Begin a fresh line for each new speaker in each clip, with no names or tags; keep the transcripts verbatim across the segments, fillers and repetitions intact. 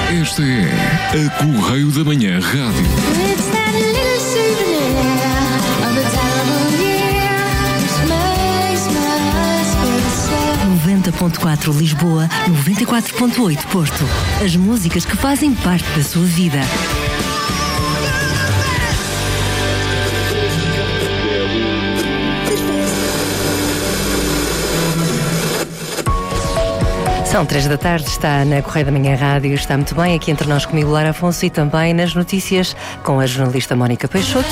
Esta é a Correio da Manhã Rádio.
noventa ponto quatro Lisboa, noventa e quatro ponto oito Porto. As músicas que fazem parte da sua vida. São três da tarde, está na Correio da Manhã Rádio, está muito bem aqui entre nós comigo, Lara Afonso, e também nas notícias com a jornalista Mónica Peixoto.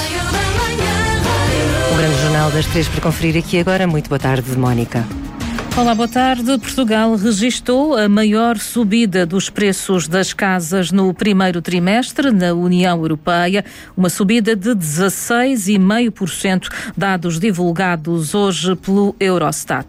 O grande jornal das três para conferir aqui agora. Muito boa tarde, Mónica.
Olá, boa tarde. Portugal registou a maior subida dos preços das casas no primeiro trimestre na União Europeia, uma subida de dezasseis vírgula cinco por cento, dados divulgados hoje pelo Eurostat.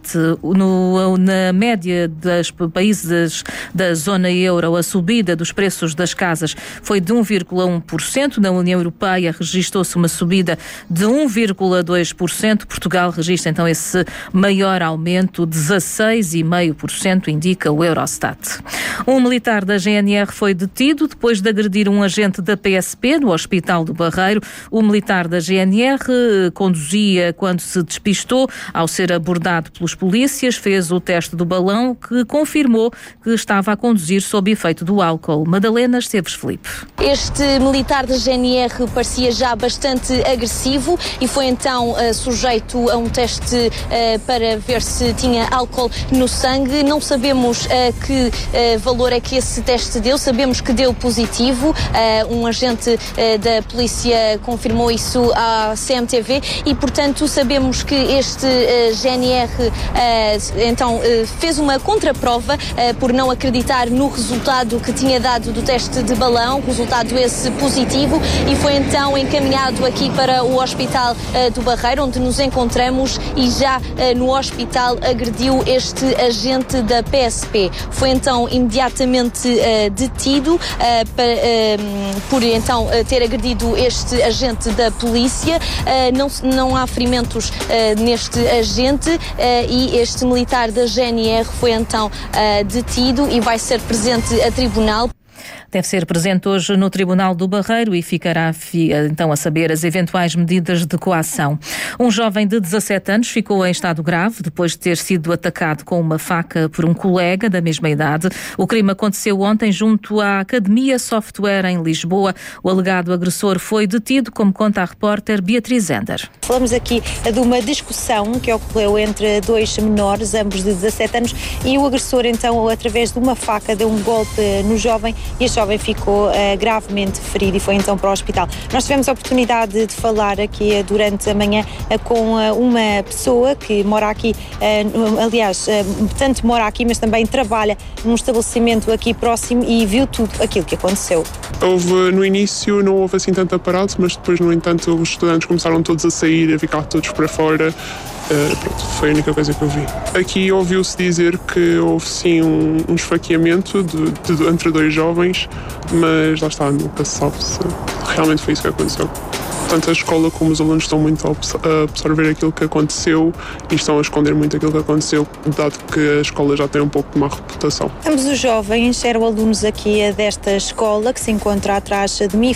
No, na média dos países da zona euro, a subida dos preços das casas foi de um vírgula um por cento. Na União Europeia registou-se uma subida de um vírgula dois por cento. Portugal registra então esse maior aumento, dezasseis vírgula cinco por cento, indica o Eurostat. Um militar da G N R foi detido depois de agredir um agente da P S P no Hospital do Barreiro. O militar da G N R conduzia quando se despistou. Ao ser abordado pelos polícias, fez o teste do balão que confirmou que estava a conduzir sob efeito do álcool. Madalena Esteves Filipe.
Este militar da G N R parecia já bastante agressivo e foi então uh, sujeito a um teste uh, para ver se tinha álcool no sangue. Não sabemos uh, que uh, valor é que esse teste deu, sabemos que deu positivo. Uh, um agente uh, da polícia confirmou isso à C M T V e, portanto, sabemos que este uh, G N R uh, então uh, fez uma contraprova uh, por não acreditar no resultado que tinha dado do teste de balão, resultado esse positivo, e foi então encaminhado aqui para o Hospital uh, do Barreiro, onde nos encontramos, e já uh, no hospital agrediu este agente da P S P. Foi então imediatamente uh, detido uh, para, uh, por então uh, ter agredido este agente da polícia. Uh, não, não há ferimentos uh, neste agente uh, e este militar da G N R foi então uh, detido e vai ser presente a tribunal.
Deve ser presente hoje no Tribunal do Barreiro e ficará então a saber as eventuais medidas de coação. Um jovem de dezassete anos ficou em estado grave depois de ter sido atacado com uma faca por um colega da mesma idade. O crime aconteceu ontem junto à Academia Software em Lisboa. O alegado agressor foi detido, como conta a repórter Beatriz Ender.
Falamos aqui de uma discussão que ocorreu entre dois menores, ambos de dezassete anos, e o agressor então, através de uma faca, deu um golpe no jovem e este jovem ficou uh, gravemente ferido e foi então para o hospital. Nós tivemos a oportunidade de falar aqui uh, durante a manhã uh, com uh, uma pessoa que mora aqui, uh, aliás, uh, tanto mora aqui, mas também trabalha num estabelecimento aqui próximo e viu tudo aquilo que aconteceu.
Houve, no início não houve assim tanto aparato, mas depois, no entanto, os estudantes começaram todos a sair, a ficar todos para fora. Uh, pronto, foi a única coisa que eu vi. Aqui ouviu-se dizer que houve sim um, um esfaqueamento de, de, entre dois jovens, mas lá está, nunca se sabe se realmente foi isso que aconteceu. Tanto a escola como os alunos estão muito a absorver aquilo que aconteceu e estão a esconder muito aquilo que aconteceu, dado que a escola já tem um pouco de má reputação.
Ambos os jovens eram alunos aqui desta escola que se encontra atrás de mim.